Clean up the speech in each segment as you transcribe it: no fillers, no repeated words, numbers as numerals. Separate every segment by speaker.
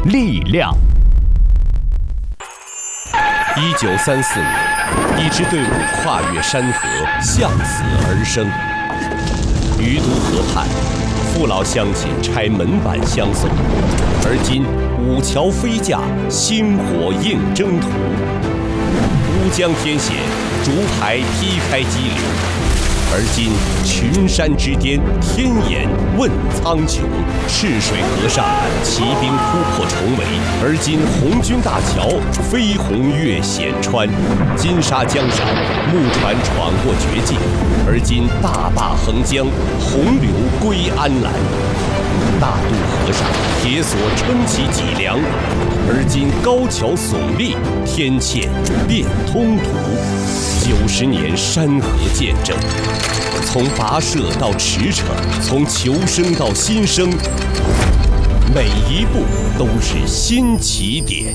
Speaker 1: 力量。
Speaker 2: 1934年，一支队伍跨越山河，向死而生。余都河畔，父老乡亲拆门板相送，而今五桥飞架，星火映征途。乌江天险，竹排劈开激流。而今群山之巅，天眼问苍穹；赤水河上，骑兵突破重围。而今红军大桥，飞鸿越险川；金沙江上，木船闯过绝境。而今大坝横江，洪流归安澜。大渡河上，铁索撑起脊梁；而今高桥耸立，天堑变通途。90年山河见证，从跋涉到驰骋，从求生到新生，每一步都是新起点。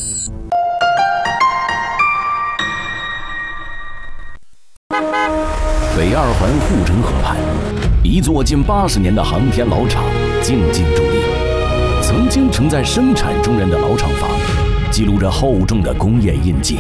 Speaker 1: 北二环护城河畔，一座近80年的航天老厂静静伫立。曾经承载生产重任的老厂房，记录着厚重的工业印记。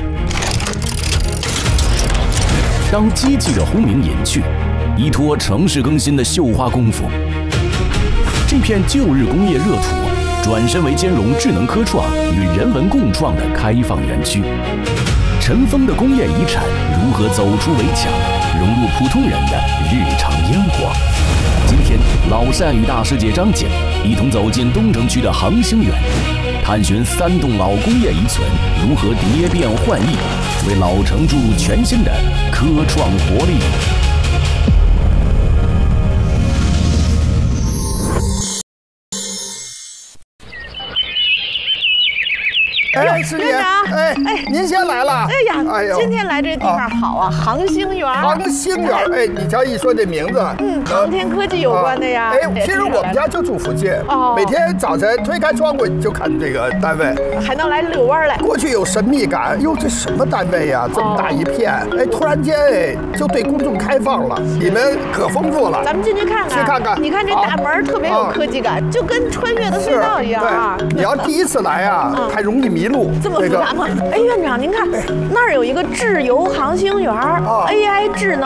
Speaker 1: 当机器的轰鸣隐去，依托城市更新的绣花功夫，这片旧日工业热土转身为兼容智能科创与人文共创的开放园区。尘封的工业遗产如何走出围墙，融入普通人的日常烟火？今天，老单与大师姐张景一同走进东城区的航星园，探寻3栋老工业遗存如何蝶变换异，为老城注入全新的科创活力。
Speaker 3: 哎，师姐，
Speaker 4: 院长，
Speaker 3: 您先来了。
Speaker 4: 哎呀，今天来这地方好啊，航星园。
Speaker 3: 航星园，哎，你瞧一说这名字，
Speaker 4: 航天科技有关的呀。
Speaker 3: 其实我们家就住附近，每天早晨推开窗户就看这个单位，
Speaker 4: 还能来遛弯来。
Speaker 3: 过去有神秘感，哟，这什么单位呀？这么大一片，突然间就对公众开放了，里面可丰富了。
Speaker 4: 咱们进去看看，
Speaker 3: 去看看。
Speaker 4: 你看这大门特别有科技感，就跟穿越的隧道一样啊。
Speaker 3: 你要第一次来啊，还容易迷路。
Speaker 4: 这么复杂吗？哎，院长，您看那儿有一个智游航星园 ，AI 智能。